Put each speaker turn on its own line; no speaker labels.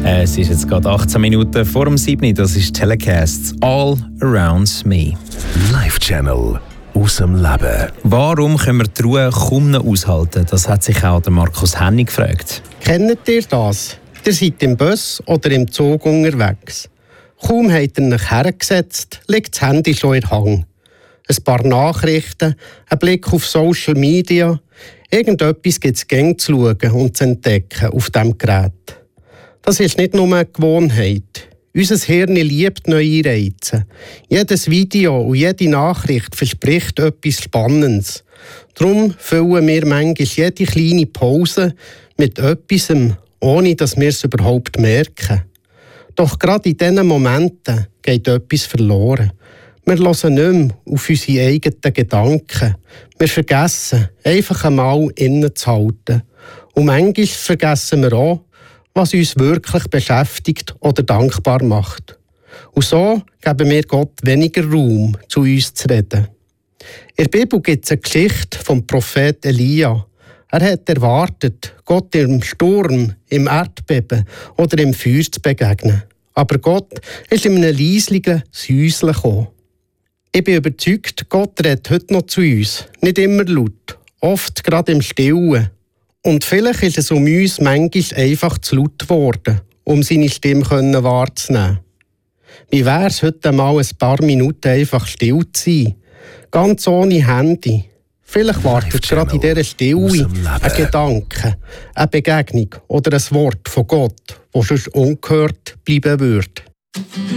Es ist jetzt gerade 18 Minuten vor dem 7. Das ist Telecasts All Around Me.
Live-Channel aus dem Leben.
Warum können wir die Ruhe kaum noch aushalten? Das hat sich auch der Markus Hennig gefragt.
Kennt ihr das? Ihr seid im Bus oder im Zug unterwegs. Kaum habt ihr euch hergesetzt, liegt das Handy schon in der Hand. Ein paar Nachrichten, ein Blick auf Social Media. Irgendetwas gibt es gäng zu schauen und zu entdecken auf diesem Gerät. Das ist nicht nur eine Gewohnheit. Unser Hirn liebt neue Reize. Jedes Video und jede Nachricht verspricht etwas Spannendes. Darum füllen wir manchmal jede kleine Pause mit etwas, ohne dass wir es überhaupt merken. Doch gerade in diesen Momenten geht etwas verloren. Wir hören nicht mehr auf unsere eigenen Gedanken. Wir vergessen, einfach einmal innezuhalten. Und manchmal vergessen wir auch, was uns wirklich beschäftigt oder dankbar macht. Und so geben wir Gott weniger Raum, zu uns zu reden. In der Bibel gibt es eine Geschichte vom Prophet Elia. Er hat erwartet, Gott im Sturm, im Erdbeben oder im Feuer zu begegnen. Aber Gott ist in einem leislichen Säuseln gekommen. Ich bin überzeugt, Gott redet heute noch zu uns. Nicht immer laut, oft gerade im Stillen. Und vielleicht ist es uns manchmal einfach zu laut geworden, um seine Stimme wahrzunehmen. Wie wäre es heute mal ein paar Minuten einfach still zu sein? Ganz ohne Handy. Vielleicht wartet gerade in dieser Stille ein Gedanke, eine Begegnung oder ein Wort von Gott, das sonst ungehört bleiben würde.